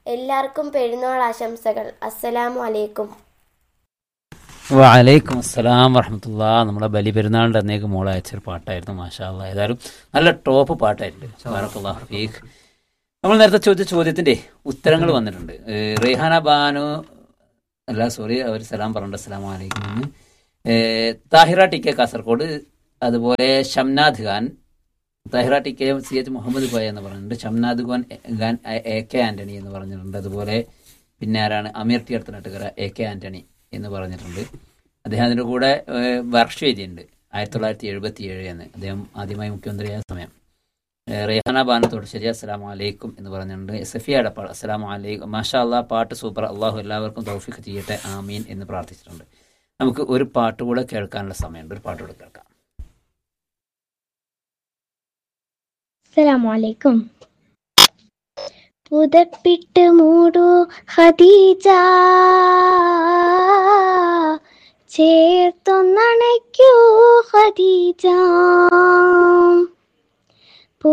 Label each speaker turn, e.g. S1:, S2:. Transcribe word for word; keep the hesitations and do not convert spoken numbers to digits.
S1: എല്ലാവർക്കും പെരുന്നാൾ ആശംസകൾ. അസ്സലാമു അലൈക്കും.
S2: വലൈക്കും അസ്സലാം വറഹമത്തുള്ള. നമ്മുടെ ബലി പെരുന്നാളിൻ്റെ അന്നേക്ക് മോളെ അയച്ചൊരു പാട്ടായിരുന്നു. മാഷാ അല്ലാ, ഏതായാലും നല്ല ടോപ്പ് പാട്ടായിട്ടുണ്ട്. ബാറക്കല്ലാഹു ഫീഖ്. നമ്മൾ നേരത്തെ ചോദിച്ച ചോദ്യത്തിൻ്റെ ഉത്തരങ്ങൾ വന്നിട്ടുണ്ട്. റെയ്ഹാന ബാനു അല്ല സോറി അവർ സലാം പറഞ്ഞിട്ട് അസ്സലാമു അലൈക്കും എന്ന്. താഹിറ ടി കെ കാസർഗോഡ്, അതുപോലെ Shamnad Khan, Thahira T K C H Muhammad Koya എന്ന് പറഞ്ഞിട്ടുണ്ട്. ഷംനാദ് ഖാൻ ഖാൻ എ കെ ആൻ്റണി എന്ന് പറഞ്ഞിട്ടുണ്ട്. അതുപോലെ പിന്നെ ആരാണ് അമീർ ടി അടുത്തനാട്ടുകര എ കെ ആൻ്റണി എന്ന് പറഞ്ഞിട്ടുണ്ട്. അദ്ദേഹം അതിൻ്റെ കൂടെ വർഷം എഴുതിയിട്ടുണ്ട് ആയിരത്തി തൊള്ളായിരത്തി എഴുപത്തി ഏഴ് എന്ന്. അദ്ദേഹം ആദ്യമായി മുഖ്യമന്ത്രിയായ സമയം. റെഹാന ബാനത്തോട് ശരി അസ്സലാമു അലൈക്കും എന്ന് പറഞ്ഞിട്ടുണ്ട്. സഫിയ അടപ്പാൾ അസ്സലാമു അലൈക്കും. മാഷാ അല്ലാ, പാട്ട് സൂപ്പർ, അള്ളാഹു എല്ലാവർക്കും തൗഫീഖ് ചെയ്യട്ടെ, ആമീൻ എന്ന് പ്രാർത്ഥിച്ചിട്ടുണ്ട്. നമുക്ക് ഒരു പാട്ട് കൂടെ കേൾക്കാനുള്ള സമയമുണ്ട്. ഒരു പാട്ട് കൂടെ കേൾക്കാം.
S3: അസ്സലാമു അലൈക്കും. പുതപ്പിട്ട് മൂടൂ ഖദീജ, ചേർത്തൊന്നണയ്ക്കൂ ഖദീജ,